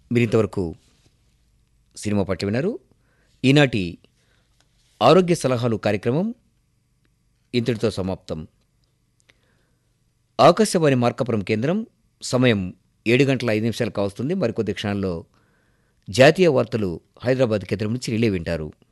మీరింతవరకు సినిమా పట్ల విన్నారు. ఈనాటి ఆరోగ్య సలహాలు కార్యక్రమం ఇంతటితో సమాప్తం. ఆకాశవాణి మార్కాపురం కేంద్రం సమయం 7:05 కావస్తుంది. మరికొద్ది క్షణాల్లో జాతీయ వార్తలు హైదరాబాద్ కేంద్రం నుంచి రిలే వింటారు.